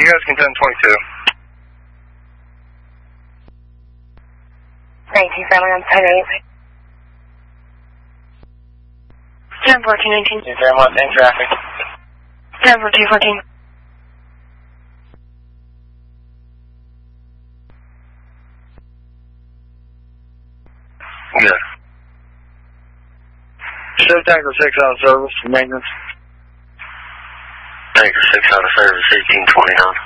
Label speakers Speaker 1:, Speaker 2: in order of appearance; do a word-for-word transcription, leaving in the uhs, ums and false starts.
Speaker 1: you guys can ten twenty-two.
Speaker 2: nineteen seven on ten eight. ten fourteen nineteen.
Speaker 1: ten one, in traffic.
Speaker 2: ten fourteen fourteen.
Speaker 1: Good. Show Tanker six out of service for maintenance.
Speaker 3: Tanker six out of service, eighteen twenty-nine.